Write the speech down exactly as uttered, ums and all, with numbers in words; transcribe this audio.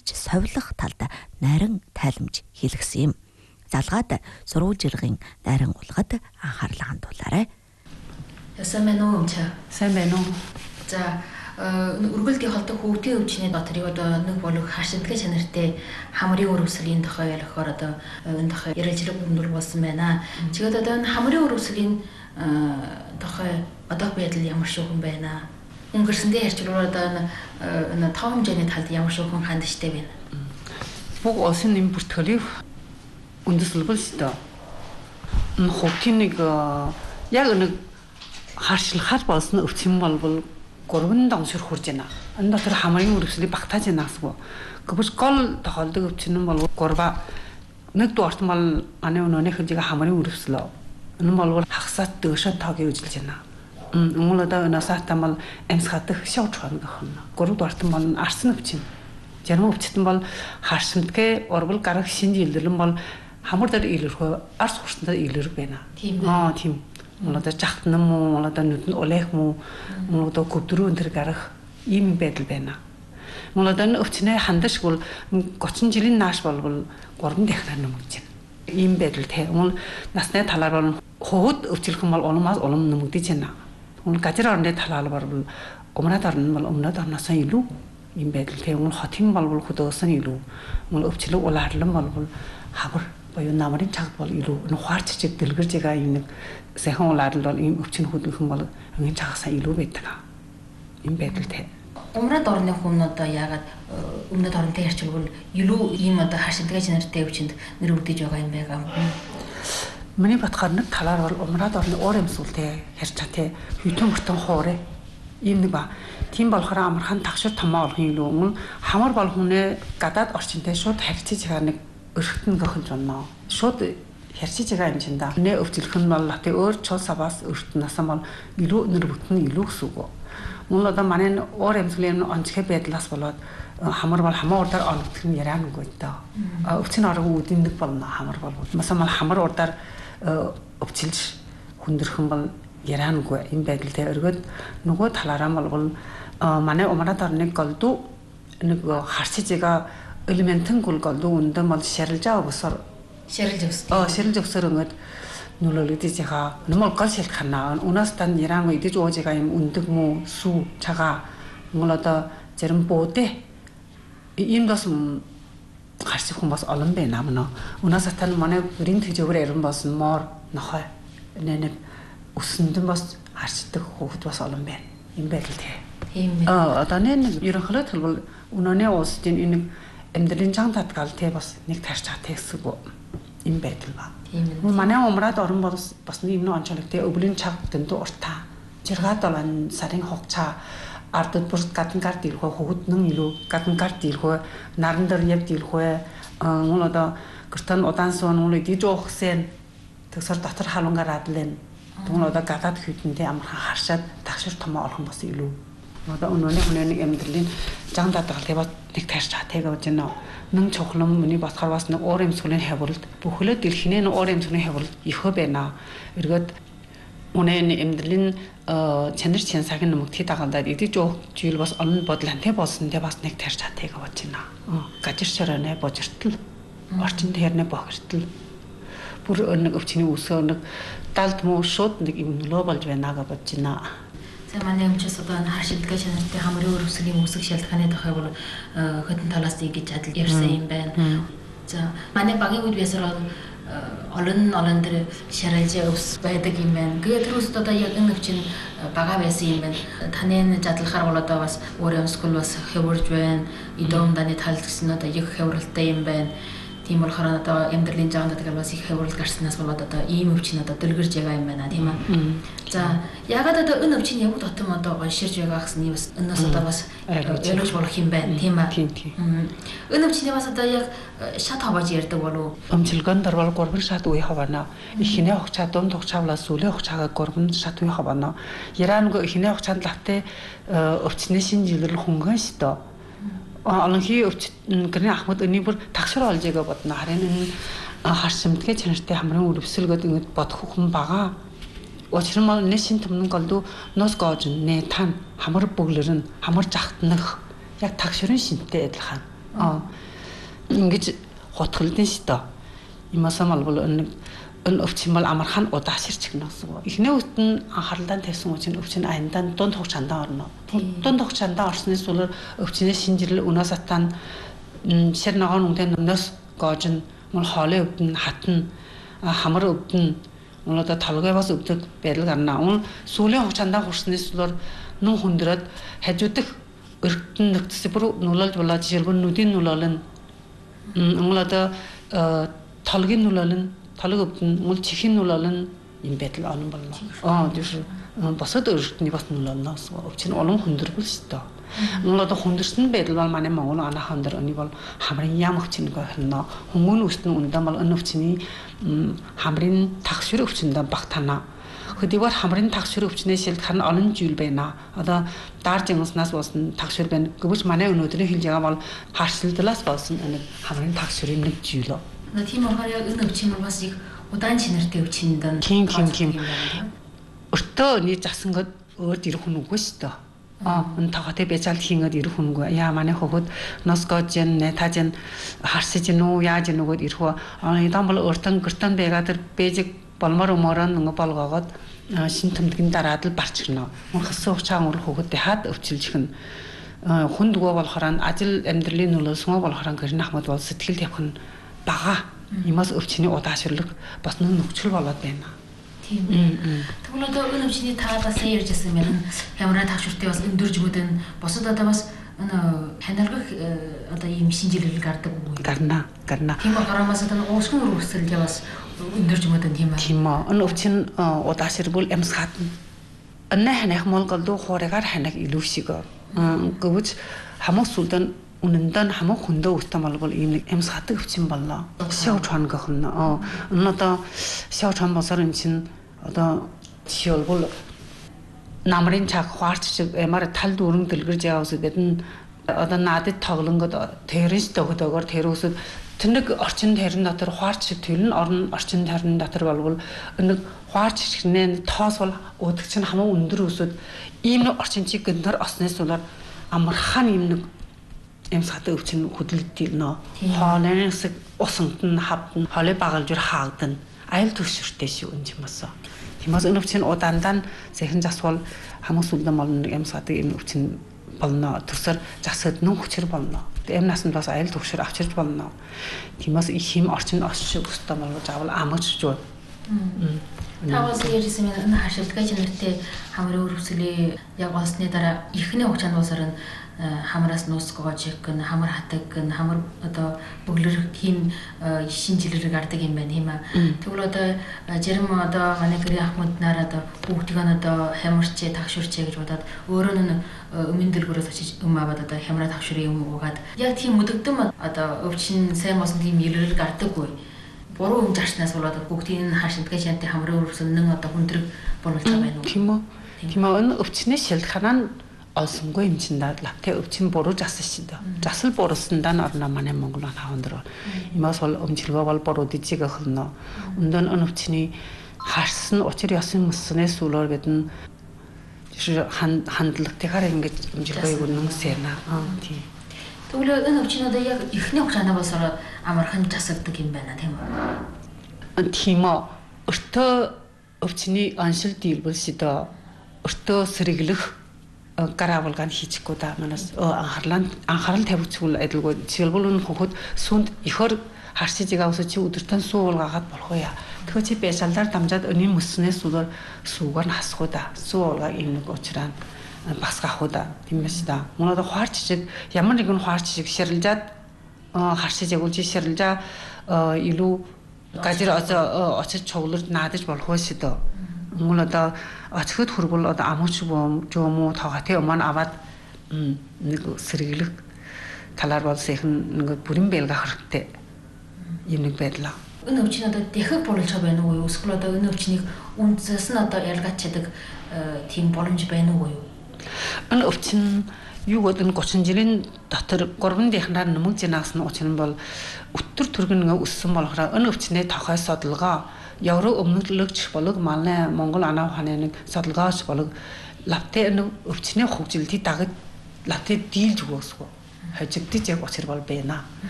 худалдаж совлох талд нарийн тайлбарж хэлгсэн юм. Залгаад сурвалжиргын нарийн улгад анхаарлаа хандуулаарай. Сайн байна уу өмчөө? Сайн байна уу? За үргэлжлэх холдог хөгжлийн өвчний доторыг одоо нэг болог хашидгай чанартай хамрын өрөвсөлийн тохиол болохоор одоо энэ тохиол ярилцлага өндөр болсон байна. Чигээд одоо энэ хамрын өрөвсөлийн тохиол одоо байдал ямар шиг хүн байна? Өнгөрсөндөө ярьчлаар одоо энэ тав хэмжээний талд ямар шиг хүн ханджтай байна? Бүх улсын нэм бүртгэлийг үндэслэл шүү дээ. Энэ хөгжлийн нэг яг нэг харшлахаар болсон өвчин болбол гурван доншир хурж байна. Энэ дотор хамрын өрөвслийг багтааж байна гэсэн. Гэвч гол тохиолдог өвчин нь бол гурва. Нэг дуурт бол манай өнөөний хэмжээг хамрын өрөвслөө. Энэ бол хагасаад дөөшөө тоогийн үжилж байна. Өмнө одоо насаатаа бол амьсгалдах шавж хоног гэх. Гурав дуурт бол арсан өвчин. Зарим өвчтөн бол харшимтгэ урбал гарах шинж илэрлэн бол хамар дээр илэрхөө арс хурцтай илэрх байна. Тийм аа тийм. Молодо жахтна муу, молодо нүдэн улайх муу, молодо көдрөө энэ төр гарах ийм байдал байна. Молодо нь өвчнөө хандаж бол тридцать жилийн нааш болбол гурван дахиад нэмэгдэж байна. Ийм байдал те. Мөн насны талаар бол хөвд өвчлөх юм бол улмаас улам нэмэгдэж байна. Мөн газар орны талаар бол умраад орно бол өмнөд орноос илүү ийм байдал те. Мөн хотын бол хөдөөс нь илүү. Мөн өвчлөг улаарлан бол хавар боёо намрын цагт бол илүү нухаар чичиг дэлгэрж байгаа юм нэг сайхан улаарлал бол ийм өвчин хөдөлгөн бол хамгийн цагаасаа илүү байдаг. Ийм байдалтай. Умраад орны хүн одоо яагаад өмнөд оронтой ярьчилбал илүү ийм одоо хашидгай чанартай өвчинд нэрвдэж байгаа юм байгаа юм. Миний батгаар нэг талаар бол умраад орны уур амьсгалтай ярьж чаа те хүйтэн мөртөн хуурэ ийм нэг ба. Тийм болохоор амархан тагшир томоо олохын илүү өмнө хамар бол хүнээ гадаад орчинтай шууд харьцаж байгаа нэг өрхтөн гохин жонноо. Шууд харьцаж байгаа юм чинь да. Нэ өвчлөх нь бол лати өөр чул саваас өртөн насам бол илүү нэр бүтэн илүү гэсэн үг. Мөн одоо манай уур амьсгалын онцгой байдлаас болоод хамар бол хамаа урдаар оногдох нь яриа нүггүй даа. Өвчин орон үүдийн нэг болно хамар бол. Масам бол хамар урдаар өвчилж хүндэрхэн бол яриа нүггүй энэ байдалтай өргөд нөгөө талаараа бол манай умраад орны голдуу нэг харьцаж байгаа элементэн гол голдуу үндэм бол шарилжаа өгсөр шарилж өгсөн. Аа шарилж өгсөр ингээд нөлөөлөдөж байгаа. Нэмэл гол шилхана. Унаас тань яран идэж ууж байгаа юм үндэг мүү сүү чагаа мөн одоо зарим буудэ ийм дос гарч хүн бас олон байна мөн. Унаас тань манай бүрийн төжөөр яран болсон моор нохой нэнэ өсөндөн бас харцдаг хүүхэд бас олон байна. Ийм байдалтай. Тийм ээ. Аа одоо нэг ерөнхийдөө хэлбэл өнөөний улсын энэ амьдралын чанга татгал те бас нэг тарч хатаа гэсэн үг юм байдал ба. Тийм ээ. Манай умраад орон бас бас нэг нэг онцлог те өвлийн цаг дэндүү уртаа. Жиргаад болон сарын хугацаа ардд бүрт гадна гард ирхөө хөвгднэн илүү гадна гард ирхөө наран дээр явд ирхөө мөн одоо гэртэн удаан суун мөн идэж уухсэн тэгсэр дотор халуунгаар адлаа. Тэгвэл одоо гадаад хүйтэндээ амархан харшаад тагшир томоо олох бас илүү. Одоо өнөөний хүний нэг амьдралын зан даатгал таваад нэг тарч хатайг авч байна. Нэн чухлам миний батгаар бас нэг уур амьсгалын хавралд бүхлөө дэлхийн уур амьсгалын хавралд ихөө байна. Эргээд өнөөний амьдралын чанар чансаг нэмэгдэхэд дагалдаад идэж уух жийл бас олон бодлонтой болсон тэ бас нэг тарч хатайг авч байна. Газар шорооны божиртал орчин тэрнээ бохиртал бүр нэг өвчний үсөө нэг далд муу шууд нэг юм нөлөө болж байна гэж бодож байна. За манай өмчс одоо хашидгай чанартай хамрын өрөвсөлийн үсэг шалтгааны тохиог бол хөдөн талаас ингэж адил ярьсан юм байна. За манай багийн үед бисаар олон олон тэр шаралж өвс байдаг юм байна. Тэгээд тэрүүс одоо яг энэ өвчин бага байсан юм байна. Таны задлахаар бол одоо бас өөр өмсгөл бас хэвэрж байна. Идом даны талд гэсэн одоо их хэврэлтэй юм байна. Тийм болохоор одоо амьдралын жаанд гэдэг бас их хэврэл гарснаас болоод одоо ийм өвчин одоо дэлгэрж байгаа юм байна тийм ээ. За ягаад одоо энэ өвчин яг дотом одоо гонширж байгаа гэсэн бас энэс одоо бас ойлгож болох юм байна тийм ээ. Тийм тийм. Энэ өвчний бас одоо яг шат хавааж ярьдаг болов. Өмчлөгөнд дөрвөл гурван шат үе хавана. Ихнээ хугацаа дунд хугацаавлаа сүүлийн хугацаагаа гурван шат үе хавана. Яранг ихнээ хугацаанд лавтай өвчнээ шинжилэл хөнгөн штэ. Олонхи гэрний ахмад өний бүр тагшир олж байгаа бодно. Харин энэ харшимтгай чанартай хамрын өрөвсөлгөд ингэж бодох хүн бага. Учир нь бол нэг шин төмнөн голдуу нос гоож нэ тан хамар бүглэрэн хамар жахтнах яг тагширын шинтэй адилхан. Аа ингэж хотголдсон шүү дээ. Имасаа малбал өн өн өвчмөл амархан удааширч гэнэсэн. Эхний үед нь анхааралтай тавьсан учраас өвчин аяндан дунд хугацаанд орно. Дунд хугацаанд орсны сулаар өвчнээ шинжирэл өнөөс атан шир ногоон үнтэй өнөөс гоожин мөн хоолой өвдөн хатна хамар өвдөн өнөөдөр толгой бас өвдөг байдал гарна. Өн сүүлийн хугацаанд хүрсний сулаар нүн хүндрээд хажуудах өргөтөн нэгтс бүр нүлэлж болоод жишээлбэл нүдийн нүлэлэн өнөөдөр толгийн нүлэлэн толг өвдөн мөн чихийн нүлэлэн юм байдал онон болно. Аа тийм босод өргөтний бас нүлэлнээс өвчин олон хүндрэл шүү дээ. Өнөөдөр хүндэрсэн байдал бол манай Монгол анаахан дээр өний бол хамрын ям өвчин гохно. Хүмүүн үстэн үндэ бол энэ өвчний хамрын тагшир өвчөндө багтана. Хөдийгээр хамрын тагшир өвчнээ шилдэх нь олон зүйл байна. Одоо даар жингаснаас болсон тагшир байна. Гэвч манай өнөөдрийн хэлж байгаа бол харшилдлаас болсон энэ хамрын тагширын нэг зүйл. На тийм болохоор яг энэ өвчин бас их удаан чанартай өвчин даа. Тийм тийм тийм. Өртөө нэг засангад өөр ирэх хүн үгүй шүү дээ. Аа энэ тагтаа бяцаал хийгээд ирэх хүн үгүй. Яа манай хөхөд носкожен нэтажен харсэж нүү яаж нүгод ирэх вэ? Аа идан бол өртөн гэртэн байгаад тэр бэжиг болмор өмөрөн нэг болгоод шин тэмдгийн дараад л барчирна. Мөнхсөн хугацаа өнгөрөх хөхөд хаад өвчилж гэн хүн дгөө болохоор ажил амьдралын нөлөөс мө болохоор гэрн ахмад бол сэтгэл явах нь бага. Имас өвчний удаашрлаг бас нэг нөхцөл болоод байна. Тийм. Тэгвэл одоо энэ өвчний таадаас ярьжсэн юм. Хямраа тагшуртай бас өндөржгүүд нь босод одоо бас энэ ханаргах одоо ийм шинжилгээ гардаг уу? Гарна, гарна. Тийм програмаас одоо уушгин үргэлжлэлтэй бас өндөржгүүд нь тийм аа. Тийм аа. Энэ өвчин удаашрбул эмс хатна. Анна ханах Монголд хуурайгаар ханах илүү шиг. Гэвч хамаг сүлдэн үнэндээ хамаг хөндөө өвтөн болбол ийм нэг эмс хатдаг өвчин боллоо. Шав чон гэх нь. Энэ одоо шав чон босоор эн чин одоо жишээлбэл намрын цаг хуарч чиг ямар тал дүүрэн дэлгэрж яваа үсэд бидэн одоо надад тоглонгод тэрэнс төгөөгөр тэр үсэд тэнэг орчин тэрэн дотор хуарч чиг тэр нь орн орчин тэрэн дотор болвол нэг хуарч чигнээ тоос бол өдөг чинь хамаа өндөр үсэд ийм нэг орчин чиг гэнээр осны сулаар амархан ийм нэг эмс хатдаг өвчин хөдөлгдөг нөө хоолоос усанд нь хавдан холой багалж хаагдана айл төвшөртэй шүү энэ юм басаа. Тиймээс энэ өвчин удаандан зэхэн засвал хамаг сүлдэн болно эмс хатдаг энэ өвчин болно. Төрсөр засад нүн хүчээр болно. Эм насанд бас айл төвшөр авчирч болно. Тиймээс их хим орчин осч өстой болгож авал амгаж жуу. Таваас ярьсан энэ хашилтгай чанартай хамрын өрөвсөлөө яг осны дараа ихний хугацаанд болсоор нь хамраас нуусгоож гэн хамар хатаг гэн хамар одоо бөглөр тийм шинжилгээ гардаг юм байна тийм аа. Тэгвэл одоо зарим одоо манай гэрийн ахмад нараа одоо бүгдийг нь одоо хамарч тагшурч гэж бодоод өөрөө нь өмнө дэлгүүрээс очиж юм аваад одоо хамраа тагшурын юм уугаад яг тийм өдөгдөн одоо өвчин сайн болсон тийм илэрэл гардаггүй. Буруу юм зарснаас болоод бүгдийн хашилтгай чанартай хамрын өрөвсөлнөн одоо хүндрэг болуулж байгаа байна уу? Тийм үү. Тийм ээ энэ өвчний шилдханаа нь олсонгүй юм чинь даа лавтай өвчин буруу зассан чинь даа. Засал буурсандаа н орно манай Монгол хаан дээр. Имаас бол өмчлөгөө бол буруу дижиг охно. Өндөр өн өвчний харсан учир ясан мөснөөс үлээр бидэн хандлагатайгаар ингэж өмчлөгөө өгнө сэрнэ. Аа тийм. Тэгвэл энэ өвчин одоо яг ихний хугацаанд болсоор амархан засагддаг юм байна тийм үү? Тийм ээ. Өртөө өвчний аншил дийлбэл шидэ өртөө сэрэглэх гараавалгаан хийчихгүй да манаас анхаарлаа анхаарал тавьчихвал адилгүй жишээлбэл энэ хөхөд сүнд ихөр харсаж байгаа усаа чи өдөртөө суулгаагаад болох уу яа тэгэхээр чи бясалдаар дамжаад өний мөснөөс зүгээр сүүгээр нь хасах уу да суулгаа ийм нэг уучраа басгах уу да тийм биш да мөнөд хуарч чиг ямар нэгэн хуарч чиг ширэлжаад харсаж яг үгүй ширэлжаа илүү газар очиж чоглож наадаж болох уу шүү дээ мөн одоо очиход хүргэл одоо амууч юм уу тооготой юм аваад нэг сэргэлэг талаар бол сайхан нэг бүрэн байлга хэрэгтэй юм нэг байдлаа. Энэ өвчин одоо дахиг болж байгаа байна уу? Эсвэл одоо энэ өвчнийг үндэс нь одоо ялгаач чаддаг тийм боломж байна уу? Энэ өвчин юу гэдэг нь гучин жилийн дотор гурван дихнаар нэмэг жинаас нь учир нь бол өтөр төргөн нэг өссөн болохоор энэ өвчнээ тохой судалгаа Евро өмнөдлөгч болог манай Монгол анаа ухааны нэг судалгаач болог лавтай нэг өвчний хөгжилтийг дагаж лавтай дийлж өгөөсгөө хожигдож яг учир бол байна.